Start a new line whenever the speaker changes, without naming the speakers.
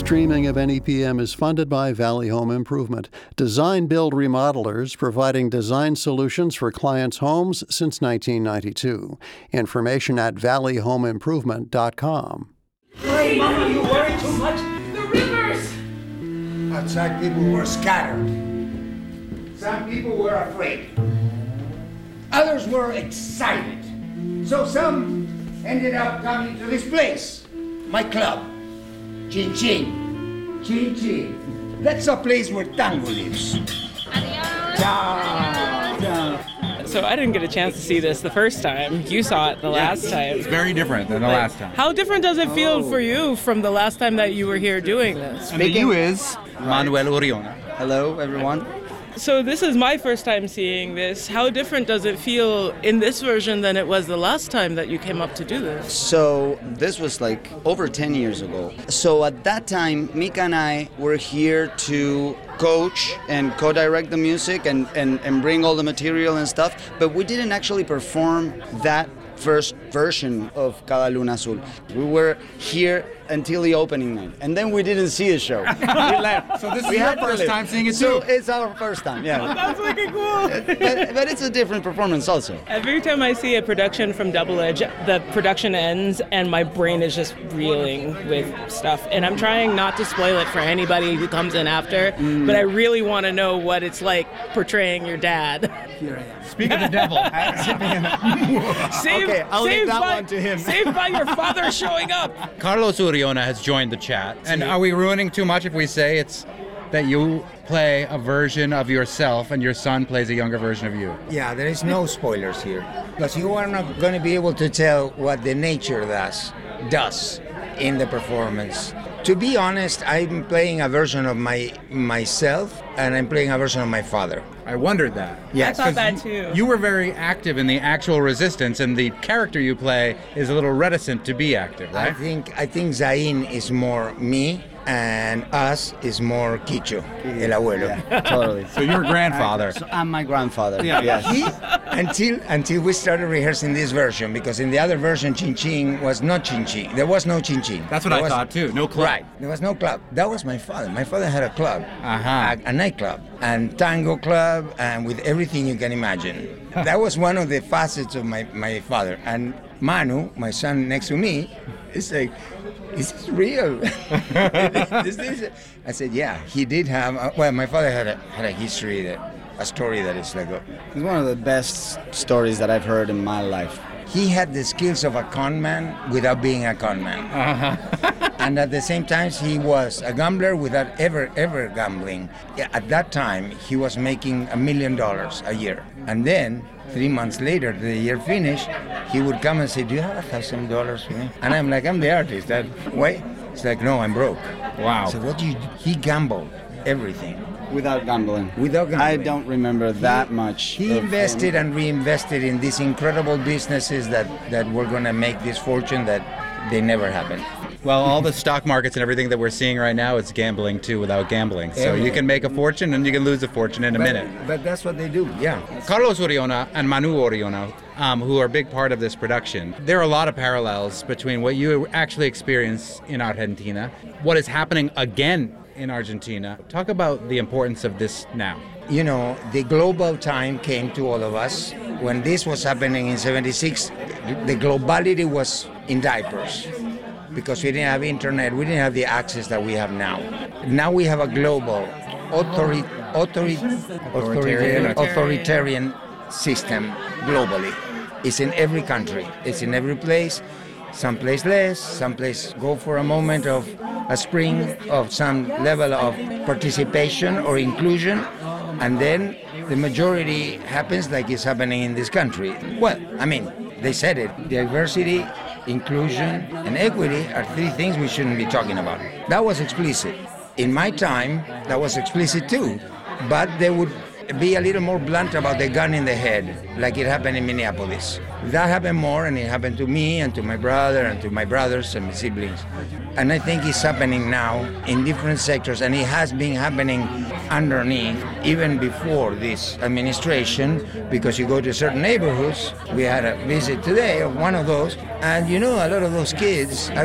Streaming of NEPM is funded by Valley Home Improvement, design build remodelers providing design solutions for clients' homes since 1992. Information at valleyhomeimprovement.com.
Hey, Mama, you worry too much? The rivers!
Outside people were scattered. Some people were afraid. Others were excited. So some ended up coming to this place, my club. Chin Chin. Chin Chin. That's a place where tango lives.
Adios.
Ciao. Ciao.
So I didn't get a chance to see this the first time. You saw it the last time.
It's very different than the last time.
How different does it feel for you from the last time that you were here doing this?
And the you is Manuel Oriona.
Hello, everyone.
So this is my first time seeing this. How different does it feel in this version than it was the last time that you came up to do this?
So this was like over 10 years ago. So at that time, Mika and I were here to coach and co-direct the music and bring all the material and stuff, but we didn't actually perform that first version of Cada Luna Azul. We were here until the opening night, and then we didn't see the show. We left.
So this is your first time seeing it too?
So it's our first time, yeah.
That's fucking cool.
But it's a different performance also.
Every time I see a production from Double Edge, the production ends and my brain is just reeling with stuff. And I'm trying not to spoil it for anybody who comes in after, but I really want to know what it's like portraying your dad.
Here I am.
Speak of the devil.
Saved,
Okay, I'll leave that
by,
one to him.
Saved by your father showing up.
Carlos Uriona has joined the chat. And are we ruining too much if we say it's that you play a version of yourself and your son plays a younger version of you?
Yeah, there is no spoilers here. Because you are not going to be able to tell what the nature does in the performance. To be honest, I'm playing a version of myself, and I'm playing a version of my father.
I wondered that.
Yes.
I thought that too.
You were very active in the actual resistance, and the character you play is a little reticent to be active, right?
I think Zayn is more me, and us is more Quicho, el abuelo.
Yeah, totally.
So your grandfather.
So I'm my grandfather.
Yeah.
Yes.
Until we started rehearsing this version, because in the other version, Chin Chin was not Chin Chin. There was no Chin Chin.
That's what I thought too. No club.
Right. There was no club. That was my father. My father had a club, a nightclub, and tango club, and with everything you can imagine. That was one of the facets of my father. And Manu, my son next to me, is like, is this real? I said, yeah, he did have. Well, my father had a history, a story that is like.
It's one of the best stories that I've heard in my life.
He had the skills of a con man without being a con man. And at the same time, he was a gambler without ever gambling. Yeah, at that time, he was making $1 million a year. And then, 3 months later, the year finished, he would come and say, do you have $1,000 for me? And I'm like, I'm the artist. Wait. It's like, no, I'm broke.
Wow.
So what do you do? He gambled everything.
Without gambling.
Without gambling.
I don't remember that much.
He invested and reinvested in these incredible businesses that were going to make this fortune that they never happened.
Well, all the stock markets and everything that we're seeing right now, it's gambling too without gambling. So you can make a fortune and you can lose a fortune in a minute.
But that's what they do, yeah.
Carlos Uriona and Manu Oriona, who are a big part of this production, there are a lot of parallels between what you actually experience in Argentina, what is happening again in Argentina. Talk about the importance of this now.
You know, the global time came to all of us. When this was happening in 76, the globality was in diapers because we didn't have internet, we didn't have the access that we have now. Now we have a global authoritarian system globally. It's in every country, it's in every place. Some place less, some place go for a moment of a spring of some level of participation or inclusion, and then the majority happens like it's happening in this country. Well, I mean, they said it. Diversity, inclusion, and equity are three things we shouldn't be talking about. That was explicit. In my time, that was explicit too, but they would be a little more blunt about the gun in the head, like it happened in Minneapolis. That happened more, and it happened to me and to my brother and to my brothers and my siblings. And I think it's happening now in different sectors, and it has been happening underneath, even before this administration, because you go to certain neighborhoods. We had a visit today of one of those, and you know, a lot of those kids